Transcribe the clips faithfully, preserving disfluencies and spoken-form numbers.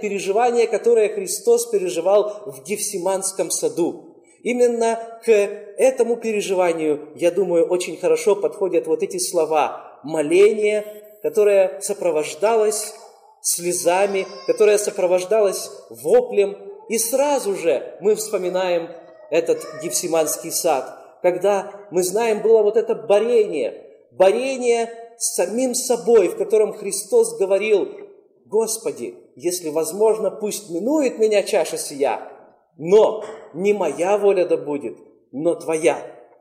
переживание, которое Христос переживал в Гефсиманском саду. Именно к этому переживанию, я думаю, очень хорошо подходят вот эти слова. Моление, которое сопровождалось слезами, которое сопровождалось воплем. И сразу же мы вспоминаем этот Гефсиманский сад, когда, мы знаем, было вот это борение, борение с самим собой, в котором Христос говорил: «Господи, если возможно, пусть минует меня чаша сия, но не моя воля да будет, но Твоя».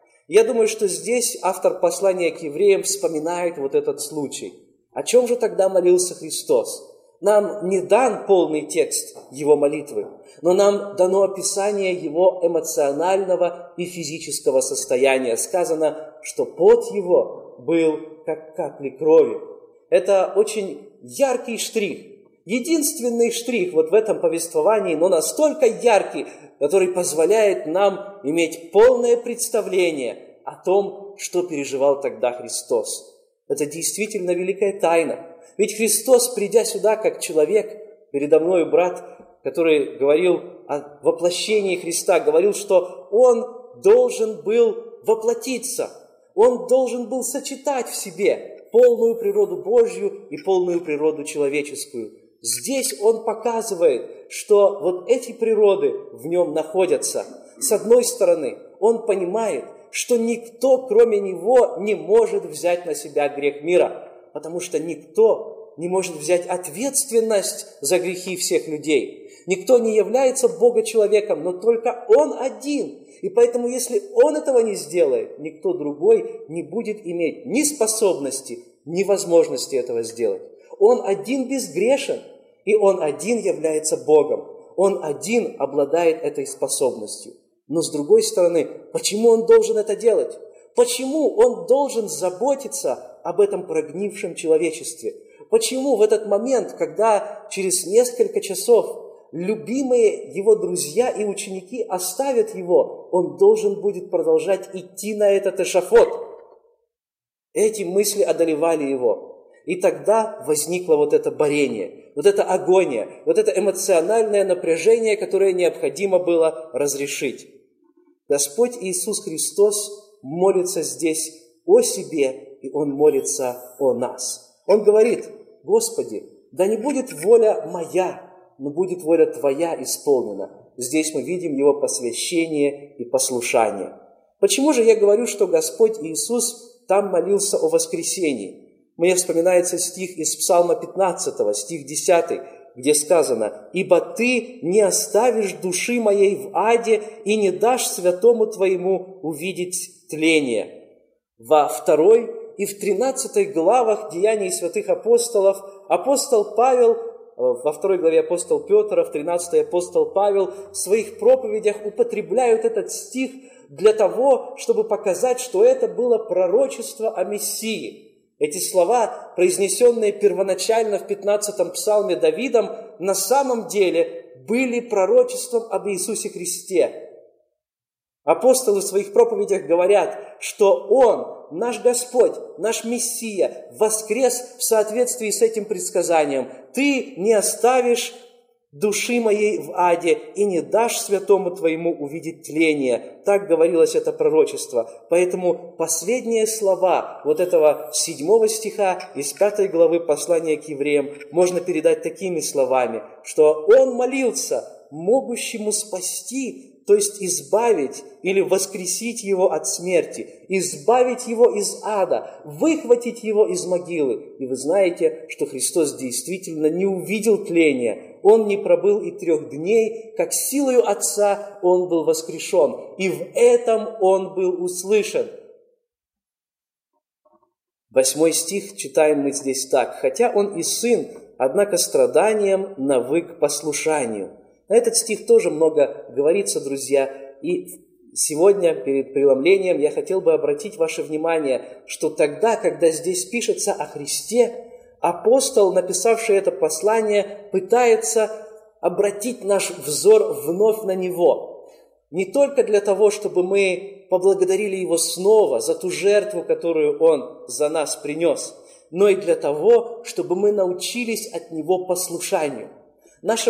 Я думаю, что здесь автор послания к евреям вспоминает вот этот случай. О чем же тогда молился Христос? Нам не дан полный текст Его молитвы, но нам дано описание Его эмоционального и физического состояния. Сказано, что пот Его был как капли крови. Это очень яркий штрих, единственный штрих вот в этом повествовании, но настолько яркий, который позволяет нам иметь полное представление о том, что переживал тогда Христос. Это действительно великая тайна. Ведь Христос, придя сюда как человек, передо мной брат, который говорил о воплощении Христа, говорил, что Он должен был воплотиться, Он должен был сочетать в себе полную природу Божью и полную природу человеческую. Здесь Он показывает, что вот эти природы в Нем находятся. С одной стороны, Он понимает, что никто, кроме Него, не может взять на себя грех мира, потому что никто не может взять ответственность за грехи всех людей. Никто не является Бога-человеком, но только Он один. И поэтому, если Он этого не сделает, никто другой не будет иметь ни способности, ни возможности этого сделать. Он один безгрешен, и Он один является Богом. Он один обладает этой способностью. Но с другой стороны, почему Он должен это делать? Почему Он должен заботиться об этом прогнившем человечестве? Почему в этот момент, когда через несколько часов любимые Его друзья и ученики оставят Его, Он должен будет продолжать идти на этот эшафот? Эти мысли одолевали Его. И тогда возникло вот это борение, вот это агония, вот это эмоциональное напряжение, которое необходимо было разрешить. Господь Иисус Христос молится здесь о себе, и Он молится о нас. Он говорит: «Господи, да не будет воля моя, но будет воля Твоя исполнена». Здесь мы видим Его посвящение и послушание. Почему же я говорю, что Господь Иисус там молился о воскресении? Мне вспоминается стих из Псалма пятнадцатого, стих десятый, где сказано: «Ибо Ты не оставишь души моей в аде и не дашь святому Твоему увидеть тление». Во второй и в тринадцатой главах Деяний святых апостолов апостол Павел, во второй главе апостол Петр, а в тринадцатой апостол Павел в своих проповедях употребляют этот стих для того, чтобы показать, что это было пророчество о Мессии. Эти слова, произнесенные первоначально в пятнадцатом псалме Давидом, на самом деле были пророчеством об Иисусе Христе. Апостолы в своих проповедях говорят, что Он, наш Господь, наш Мессия, воскрес в соответствии с этим предсказанием. «Ты не оставишь души моей в аде и не дашь святому Твоему увидеть тление». Так говорилось это пророчество. Поэтому последние слова вот этого седьмого стиха из пятой главы послания к евреям можно передать такими словами, что Он молился могущему спасти, то есть избавить или воскресить его от смерти, избавить его из ада, выхватить его из могилы. И вы знаете, что Христос действительно не увидел тления. Он не пробыл и трех дней, как силою Отца Он был воскрешен. И в этом Он был услышан. Восьмой стих читаем мы здесь так. «Хотя Он и Сын, однако страданием навык послушанию». На этот стих тоже много говорится, друзья. И сегодня перед преломлением я хотел бы обратить ваше внимание, что тогда, когда здесь пишется о Христе, апостол, написавший это послание, пытается обратить наш взор вновь на Него. Не только для того, чтобы мы поблагодарили Его снова за ту жертву, которую Он за нас принес, но и для того, чтобы мы научились от Него послушанию. Наша